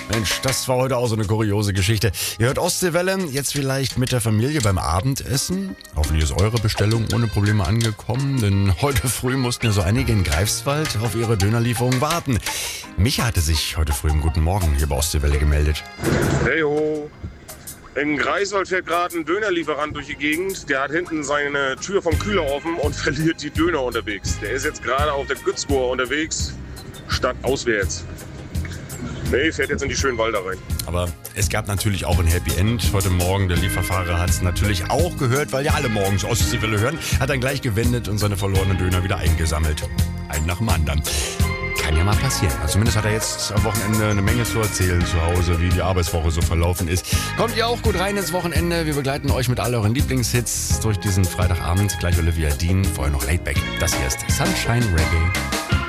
Mensch, das war heute auch so eine kuriose Geschichte. Ihr hört Ostseewelle, jetzt vielleicht mit der Familie beim Abendessen. Hoffentlich ist eure Bestellung ohne Probleme angekommen, denn heute früh mussten ja so einige in Greifswald auf ihre Dönerlieferung warten. Micha hatte sich heute früh im Guten Morgen hier bei Ostseewelle gemeldet. Hey ho! In Greifswald fährt gerade ein Dönerlieferant durch die Gegend. Der hat hinten seine Tür vom Kühler offen und verliert die Döner unterwegs. Der ist jetzt gerade auf der Gützruhr unterwegs, statt auswärts. Nee, fährt jetzt in die Schönwalder rein. Aber es gab natürlich auch ein Happy End heute Morgen. Der Lieferfahrer hat es natürlich auch gehört, weil ja alle morgens Ostseewelle hören. Hat dann gleich gewendet und seine verlorenen Döner wieder eingesammelt. Einen nach dem anderen. Kann ja mal passieren. Also zumindest hat er jetzt am Wochenende eine Menge zu erzählen zu Hause, wie die Arbeitswoche so verlaufen ist. Kommt ihr auch gut rein ins Wochenende. Wir begleiten euch mit all euren Lieblingshits durch diesen Freitagabend. Gleich Olivia Dean, vorher noch Laidback. Das hier ist Sunshine Reggae.